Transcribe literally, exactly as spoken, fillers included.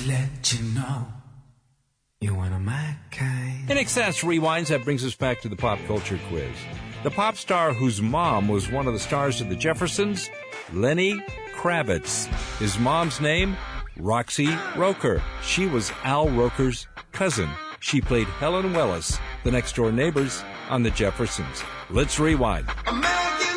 let you know you're one of my kind. In Excess Rewinds, that brings us back to the pop culture quiz. The pop star whose mom was one of the stars of the Jeffersons, Lenny Kravitz. His mom's name, Roxy Roker. She was Al Roker's cousin. She played Helen Willis, the next-door neighbors on the Jeffersons. Let's rewind. America!